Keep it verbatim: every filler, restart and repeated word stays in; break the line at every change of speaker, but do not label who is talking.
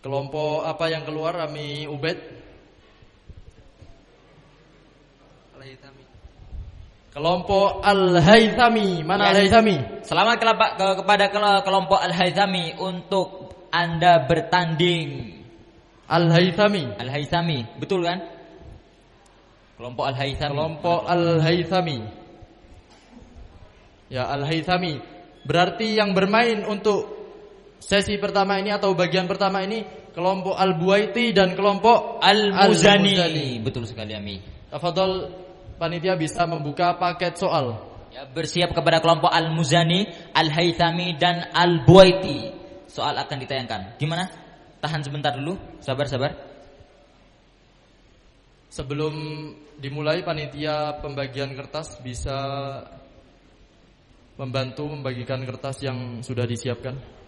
Kelompok apa yang keluar, Ami Ubed?
Al-Haythami.
Kelompok Al-Haythami. Mana
Ya.
Al-Haythami?
Selamat kelapa- ke- kepada kel- kelompok Al-Haythami untuk Anda bertanding.
Al-Haythami.
Al-Haythami, betul kan? Kelompok Al-Haythami.
Kelompok Al-Haythami. Ya, Al-Haythami. Berarti yang bermain untuk sesi pertama ini atau bagian pertama ini kelompok Al-Buaiti dan kelompok
Al-Muzani.
Al-Muzani.
Betul sekali, Ami.
Tafadhol, panitia bisa membuka paket soal.
Ya, bersiap kepada kelompok Al-Muzani, Al-Haythami dan Al-Buaiti. Soal akan ditayangkan. Gimana? Tahan sebentar dulu. Sabar-sabar.
Sebelum dimulai, panitia pembagian kertas bisa membantu membagikan kertas yang sudah disiapkan.